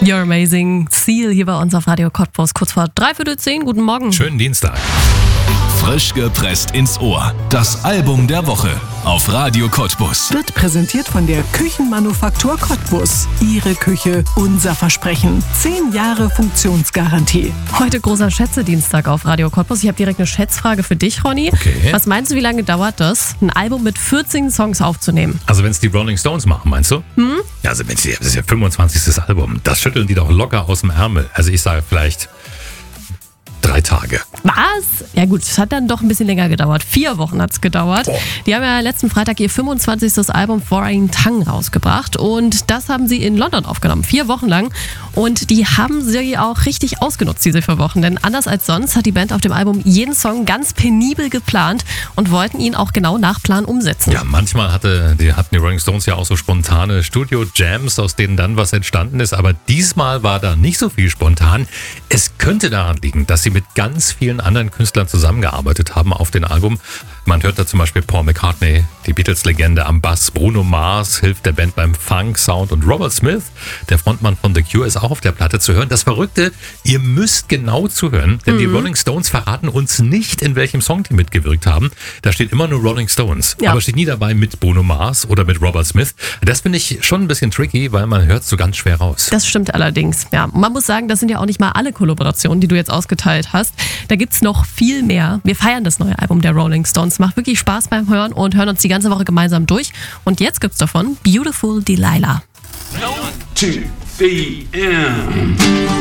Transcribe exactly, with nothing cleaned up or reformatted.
You're Amazing, Seal hier bei uns auf Radio Cottbus, kurz vor dreiviertel zehn. Guten Morgen. Schönen Dienstag. Frisch gepresst ins Ohr. Das Album der Woche auf Radio Cottbus. Wird präsentiert von der Küchenmanufaktur Cottbus. Ihre Küche, unser Versprechen. Zehn Jahre Funktionsgarantie. Heute großer Schätzedienstag auf Radio Cottbus. Ich habe direkt eine Schätzfrage für dich, Ronny. Okay. Was meinst du, wie lange dauert das, ein Album mit vierzehn Songs aufzunehmen? Also wenn es die Rolling Stones machen, meinst du? Hm? Ja, also wenn sie, das ist ja fünfundzwanzigstes Album. Das schütteln die doch locker aus dem Ärmel. Also ich sage vielleicht drei Tage. Was? Ja gut, es hat dann doch ein bisschen länger gedauert. Vier Wochen hat es gedauert. Boah. Die haben ja letzten Freitag ihr fünfundzwanzigstes Album Foreign Tongue rausgebracht und das haben sie in London aufgenommen, vier Wochen lang. Und die haben sie auch richtig ausgenutzt, diese vier Wochen. Denn anders als sonst hat die Band auf dem Album jeden Song ganz penibel geplant und wollten ihn auch genau nach Plan umsetzen. Ja, manchmal hatte, die, hatten die Rolling Stones ja auch so spontane Studio-Jams, aus denen dann was entstanden ist. Aber diesmal war da nicht so viel spontan. Es könnte daran liegen, dass sie mit ganz vielen anderen Künstlern zusammengearbeitet haben auf dem Album. Man hört da zum Beispiel Paul McCartney, die Beatles-Legende am Bass, Bruno Mars hilft der Band beim Funk-Sound und Robert Smith, der Frontmann von The Cure, ist auch auf der Platte zu hören. Das Verrückte, ihr müsst genau zuhören, denn mhm. die Rolling Stones verraten uns nicht, in welchem Song die mitgewirkt haben. Da steht immer nur Rolling Stones, ja. aber steht nie dabei mit Bruno Mars oder mit Robert Smith. Das finde ich schon ein bisschen tricky, weil man hört so ganz schwer raus. Das stimmt allerdings. Ja, man muss sagen, das sind ja auch nicht mal alle Kollaborationen, die du jetzt ausgeteilt hast. Da gibt's noch viel mehr. Wir feiern das neue Album der Rolling Stones. Macht wirklich Spaß beim Hören und hören uns die ganze Woche gemeinsam durch. Und jetzt gibt's davon Beautiful Delilah. One, two, three, and